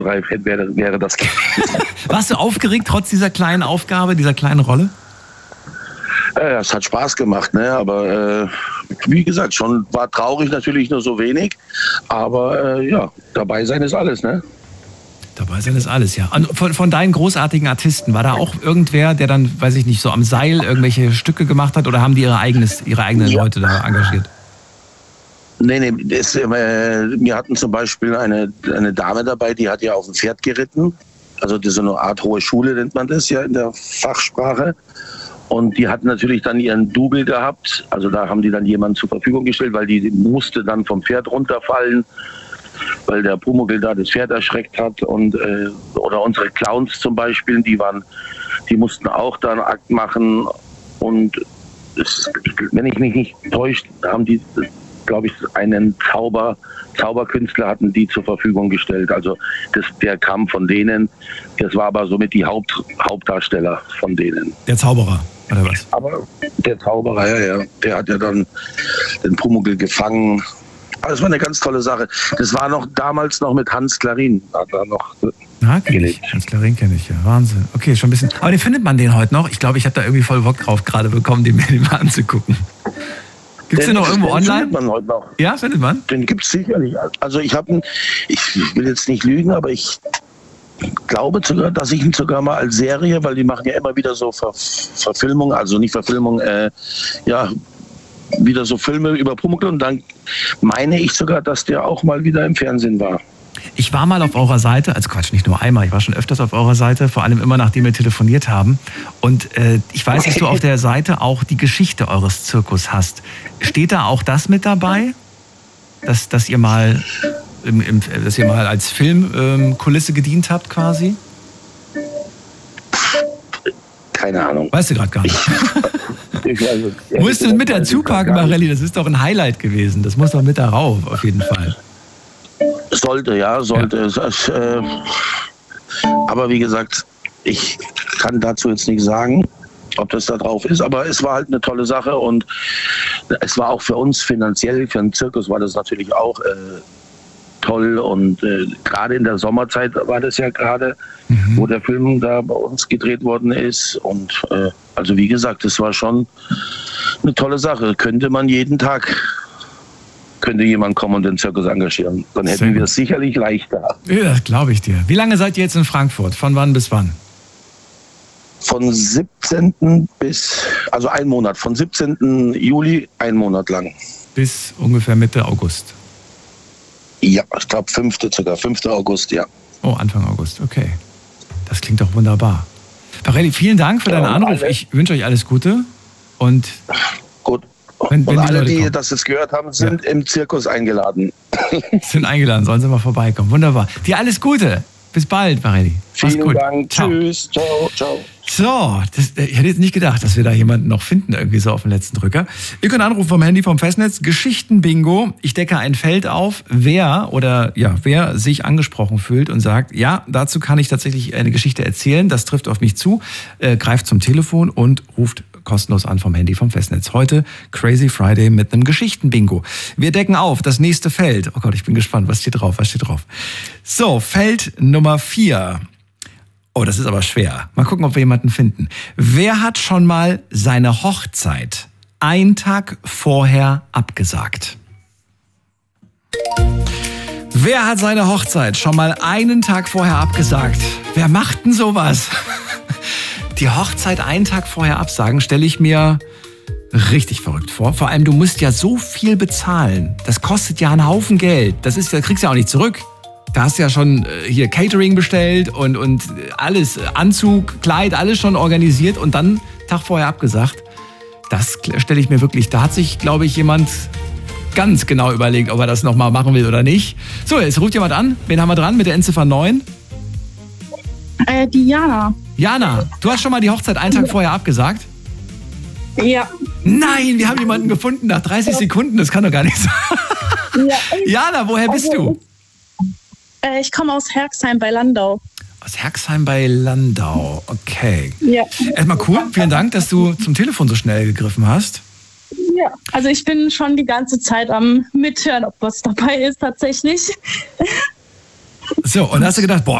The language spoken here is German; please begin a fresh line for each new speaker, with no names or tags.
wäre das gewesen.
Warst du aufgeregt trotz dieser kleinen Aufgabe, dieser kleinen Rolle?
Es hat Spaß gemacht, ne? Aber wie gesagt, schon war traurig natürlich nur so wenig. Aber dabei sein ist alles, ne?
Dabei sein ist alles, ja. Und von deinen großartigen Artisten, war da auch irgendwer, der dann, weiß ich nicht, so am Seil irgendwelche Stücke gemacht hat oder haben die ihre eigenen Leute da engagiert?
Nee, wir hatten zum Beispiel eine Dame dabei, die hat ja auf dem Pferd geritten. Also das ist so eine Art hohe Schule, nennt man das ja in der Fachsprache. Und die hat natürlich dann ihren Double gehabt. Also da haben die dann jemanden zur Verfügung gestellt, weil die musste dann vom Pferd runterfallen, weil der Pumuckl da das Pferd erschreckt hat. Und oder unsere Clowns zum Beispiel, die mussten auch da einen Akt machen. Und wenn ich mich nicht täusche, haben die, glaube ich, einen Zauberkünstler hatten die zur Verfügung gestellt. Also der kam von denen. Das war aber somit die Hauptdarsteller von denen.
Der Zauberer, oder was?
Aber der Zauberer, ja. Der hat ja dann den Pumuckl gefangen. Also das war eine ganz tolle Sache. Das war noch damals noch mit Hans Klarin. Hat er noch
kenn ich. Hans Klarin kenne ich, ja. Wahnsinn. Okay, schon ein bisschen. Aber findet man den heute noch? Ich glaube, ich habe da irgendwie voll Bock drauf gerade bekommen, den mal anzugucken. Gibt es den noch irgendwo online?
Findet man heute noch.
Ja, findet man?
Den gibt es sicherlich. Also ich will jetzt nicht lügen, aber ich glaube sogar, dass ich ihn sogar mal als Serie, weil die machen ja immer wieder so Verfilmungen, also nicht Verfilmung, wieder so Filme über Pumuckl und dann meine ich sogar, dass der auch mal wieder im Fernsehen war.
Ich war mal auf eurer Seite, also Quatsch, nicht nur einmal, ich war schon öfters auf eurer Seite, vor allem immer nachdem wir telefoniert haben. Und ich weiß, dass du auf der Seite auch die Geschichte eures Zirkus hast. Steht da auch das mit dabei? Dass ihr mal als Filmkulisse gedient habt quasi?
Keine Ahnung.
Weißt du gerade gar nicht. Musst du mit dazu packen, Marelli, das ist doch ein Highlight gewesen. Das muss doch mit darauf, auf jeden Fall.
Sollte. Ja. Aber wie gesagt, ich kann dazu jetzt nicht sagen, ob das da drauf ist. Aber es war halt eine tolle Sache und es war auch für uns finanziell, für den Zirkus war das natürlich auch toll. Und gerade in der Sommerzeit war das ja gerade, wo der Film da bei uns gedreht worden ist. Und also wie gesagt, es war schon eine tolle Sache. Könnte jemand kommen und den Zirkus engagieren. Dann hätten wir es sicherlich leichter.
Ja, das glaube ich dir. Wie lange seid ihr jetzt in Frankfurt? Von wann bis wann?
Von 17. also ein Monat. Von 17. Juli, ein Monat lang.
Bis ungefähr Mitte August?
Ja, ich glaube 5. August, ja.
Oh, Anfang August, okay. Das klingt doch wunderbar. Marelli, vielen Dank für deinen Anruf. Ich wünsche euch alles Gute. Und
gut.
Wenn
alle, die das jetzt gehört haben, sind im Zirkus eingeladen.
Sind eingeladen, sollen sie mal vorbeikommen. Wunderbar. Dir alles Gute. Bis bald, Marelli.
Vielen Dank. Ciao. Tschüss. Ciao.
So, ich hätte jetzt nicht gedacht, dass wir da jemanden noch finden, irgendwie so auf den letzten Drücker. Ihr könnt anrufen vom Handy, vom Festnetz. Geschichten-Bingo. Ich decke ein Feld auf, wer sich angesprochen fühlt und sagt, ja, dazu kann ich tatsächlich eine Geschichte erzählen, das trifft auf mich zu, greift zum Telefon und ruft kostenlos an vom Handy, vom Festnetz. Heute Crazy Friday mit einem Geschichten-Bingo. Wir decken auf das nächste Feld. Oh Gott, ich bin gespannt. Was steht drauf? So, Feld Nummer 4. Oh, das ist aber schwer. Mal gucken, ob wir jemanden finden. Wer hat schon mal seine Hochzeit einen Tag vorher abgesagt? Wer hat seine Hochzeit schon mal einen Tag vorher abgesagt? Wer macht denn sowas? Die Hochzeit einen Tag vorher absagen, stelle ich mir richtig verrückt vor. Vor allem, du musst ja so viel bezahlen. Das kostet ja einen Haufen Geld. Das kriegst du ja auch nicht zurück. Da hast du ja schon hier Catering bestellt und alles, Anzug, Kleid, alles schon organisiert und dann Tag vorher abgesagt. Das stelle ich mir wirklich, da hat sich, glaube ich, jemand ganz genau überlegt, ob er das nochmal machen will oder nicht. So, jetzt ruft jemand an. Wen haben wir dran mit der Endziffer 9?
Die Jana.
Jana, du hast schon mal die Hochzeit einen Tag vorher abgesagt?
Ja.
Nein, wir haben jemanden gefunden nach 30 Sekunden. Das kann doch gar nicht sein. Ja. Jana, woher bist du?
Ich komme aus Herxheim bei Landau.
Aus Herxheim bei Landau, okay.
Ja.
Erstmal cool, vielen Dank, dass du zum Telefon so schnell gegriffen hast.
Ja, also ich bin schon die ganze Zeit am Mithören, ob was dabei ist tatsächlich.
So, und hast du gedacht, boah,